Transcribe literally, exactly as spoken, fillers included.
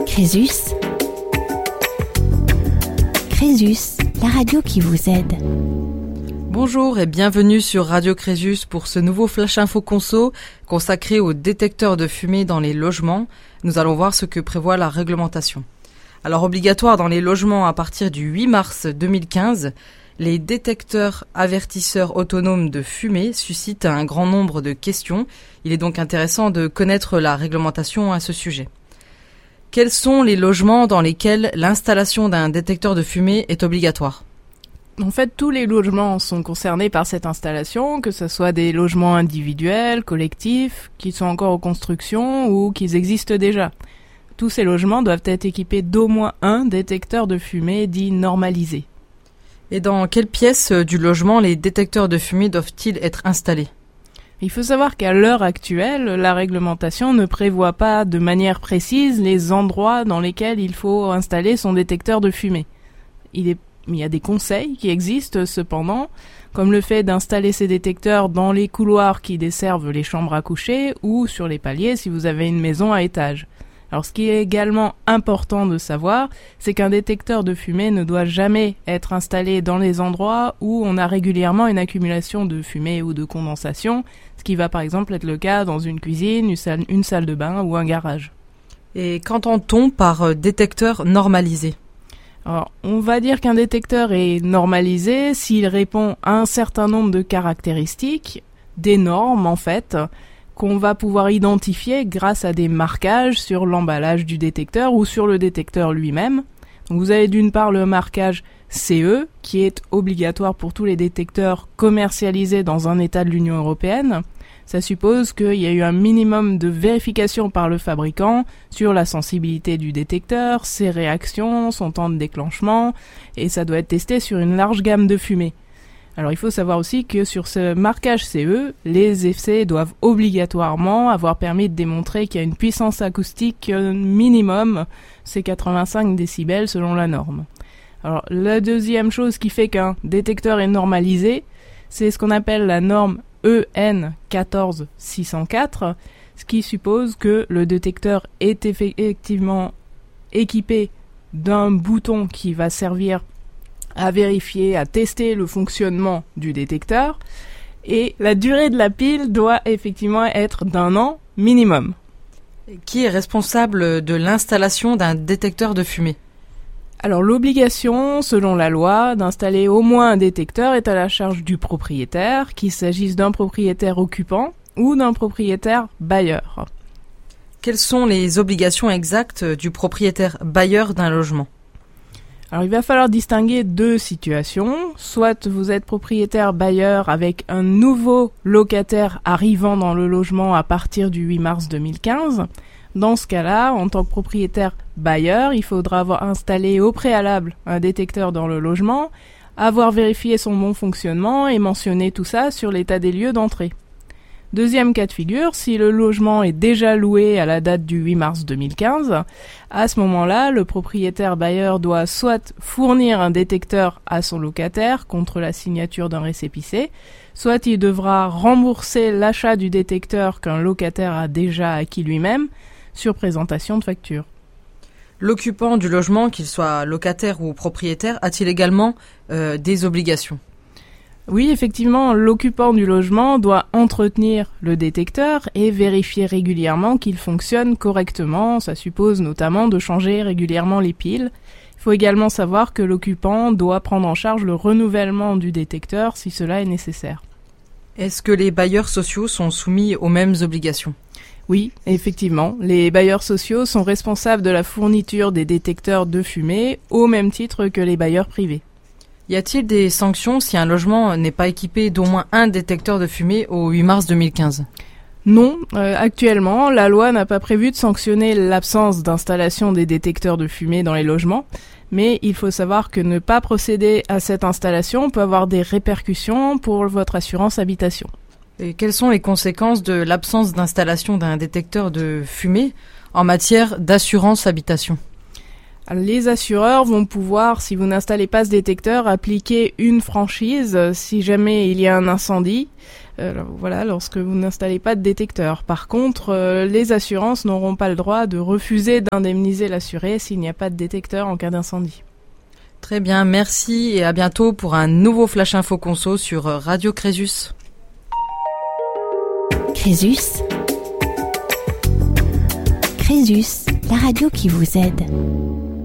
Crésus. Crésus, la radio qui vous aide. Bonjour et bienvenue sur Radio Crésus pour ce nouveau Flash Info Conso consacré aux détecteurs de fumée dans les logements. Nous allons voir ce que prévoit la réglementation. Alors obligatoire dans les logements à partir du huit mars deux mille quinze, les détecteurs avertisseurs autonomes de fumée suscitent un grand nombre de questions. Il est donc intéressant de connaître la réglementation à ce sujet. Quels sont les logements dans lesquels l'installation d'un détecteur de fumée est obligatoire ? En fait, tous les logements sont concernés par cette installation, que ce soit des logements individuels, collectifs, qui sont encore en construction ou qui existent déjà. Tous ces logements doivent être équipés d'au moins un détecteur de fumée dit normalisé. Et dans quelles pièces du logement les détecteurs de fumée doivent-ils être installés ? Il faut savoir qu'à l'heure actuelle, la réglementation ne prévoit pas de manière précise les endroits dans lesquels il faut installer son détecteur de fumée. Il est Il y a des conseils qui existent cependant, comme le fait d'installer ces détecteurs dans les couloirs qui desservent les chambres à coucher ou sur les paliers si vous avez une maison à étage. Alors ce qui est également important de savoir, c'est qu'un détecteur de fumée ne doit jamais être installé dans les endroits où on a régulièrement une accumulation de fumée ou de condensation, ce qui va par exemple être le cas dans une cuisine, une salle, une salle de bain ou un garage. Et qu'entend-on par détecteur normalisé ? Alors, on va dire qu'un détecteur est normalisé s'il répond à un certain nombre de caractéristiques, des normes en fait, qu'on va pouvoir identifier grâce à des marquages sur l'emballage du détecteur ou sur le détecteur lui-même. Donc, vous avez d'une part le marquage C E, qui est obligatoire pour tous les détecteurs commercialisés dans un État de l'Union européenne. Ça suppose qu'il y a eu un minimum de vérification par le fabricant sur la sensibilité du détecteur, ses réactions, son temps de déclenchement, et ça doit être testé sur une large gamme de fumées. Alors il faut savoir aussi que sur ce marquage C E, les essais doivent obligatoirement avoir permis de démontrer qu'il y a une puissance acoustique minimum, c'est quatre-vingt-cinq décibels selon la norme. Alors la deuxième chose qui fait qu'un détecteur est normalisé, c'est ce qu'on appelle la norme E N quatorze six cent quatre, ce qui suppose que le détecteur est effectivement équipé d'un bouton qui va servir à vérifier, à tester le fonctionnement du détecteur, et la durée de la pile doit effectivement être d'un an minimum. Qui est responsable de l'installation d'un détecteur de fumée ? Alors l'obligation, selon la loi, d'installer au moins un détecteur est à la charge du propriétaire, qu'il s'agisse d'un propriétaire occupant ou d'un propriétaire bailleur. Quelles sont les obligations exactes du propriétaire bailleur d'un logement ? Alors il va falloir distinguer deux situations. Soit vous êtes propriétaire bailleur avec un nouveau locataire arrivant dans le logement à partir du huit mars deux mille quinze. Dans ce cas-là, en tant que propriétaire bailleur, il faudra avoir installé au préalable un détecteur dans le logement, avoir vérifié son bon fonctionnement et mentionner tout ça sur l'état des lieux d'entrée. Deuxième cas de figure, si le logement est déjà loué à la date du huit mars deux mille quinze, à ce moment-là, le propriétaire bailleur doit soit fournir un détecteur à son locataire contre la signature d'un récépissé, soit il devra rembourser l'achat du détecteur qu'un locataire a déjà acquis lui-même sur présentation de facture. L'occupant du logement, qu'il soit locataire ou propriétaire, a-t-il également euh, des obligations ? Oui, effectivement, l'occupant du logement doit entretenir le détecteur et vérifier régulièrement qu'il fonctionne correctement. Ça suppose notamment de changer régulièrement les piles. Il faut également savoir que l'occupant doit prendre en charge le renouvellement du détecteur si cela est nécessaire. Est-ce que les bailleurs sociaux sont soumis aux mêmes obligations ? Oui, effectivement, les bailleurs sociaux sont responsables de la fourniture des détecteurs de fumée au même titre que les bailleurs privés. Y a-t-il des sanctions si un logement n'est pas équipé d'au moins un détecteur de fumée au huit mars deux mille quinze ? Non, euh, actuellement, la loi n'a pas prévu de sanctionner l'absence d'installation des détecteurs de fumée dans les logements, mais il faut savoir que ne pas procéder à cette installation peut avoir des répercussions pour votre assurance habitation. Et quelles sont les conséquences de l'absence d'installation d'un détecteur de fumée en matière d'assurance habitation ? Alors, les assureurs vont pouvoir, si vous n'installez pas ce détecteur, appliquer une franchise si jamais il y a un incendie. Euh, voilà, lorsque vous n'installez pas de détecteur. Par contre, euh, les assurances n'auront pas le droit de refuser d'indemniser l'assuré s'il n'y a pas de détecteur en cas d'incendie. Très bien, merci et à bientôt pour un nouveau Flash Info Conso sur Radio Crésus. Crésus. Crésus, la radio qui vous aide.